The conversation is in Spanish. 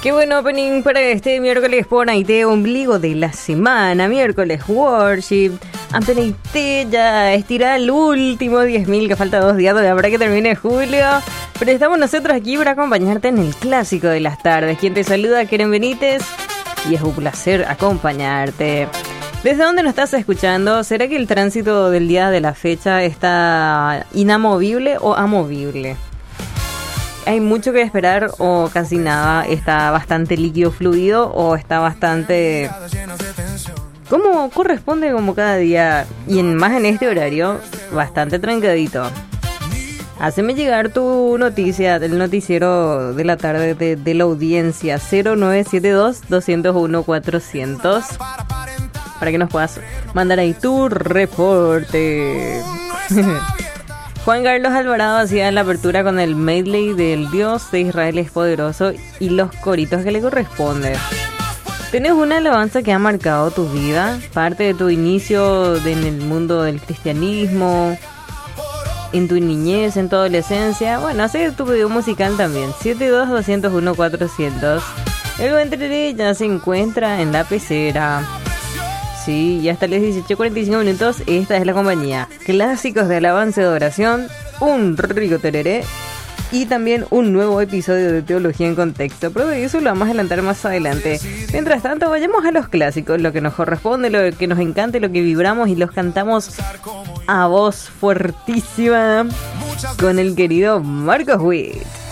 Qué buen opening para este miércoles por Aite, ombligo de la semana, miércoles worship. Apeneite ya estira el último 10.000, que falta 2 días todavía para que termine julio. Pero estamos nosotros aquí para acompañarte en el clásico de las tardes. Quien te saluda, Keren Benítez, y es un placer acompañarte. ¿Desde dónde nos estás escuchando? ¿Será que el tránsito del día de la fecha está inamovible o amovible? ¿Hay mucho que esperar o casi nada? ¿Está bastante líquido fluido o está bastante... como corresponde como cada día? Y más en este horario, bastante trancadito. Haceme llegar tu noticia del noticiero de la tarde de la audiencia 0972-201-400 para que nos puedas mandar ahí tu reporte. Juan Carlos Alvarado hacía la apertura con el medley del Dios de Israel es poderoso y los coritos que le corresponden. ¿Tenés una alabanza que ha marcado tu vida? Parte de tu inicio en el mundo del cristianismo, en tu niñez, en tu adolescencia. Bueno, hace tu video musical también. 72-201-400. El buen Tereré ya se encuentra en la pecera. Sí, y hasta las 18:45 minutos, esta es la compañía. Clásicos de alabanza y adoración, un rico tereré y también un nuevo episodio de Teología en Contexto. Pero de eso lo vamos a adelantar más adelante. Mientras tanto, vayamos a los clásicos, lo que nos corresponde, lo que nos encanta, lo que vibramos y los cantamos a voz fuertísima con el querido Marcos Witt.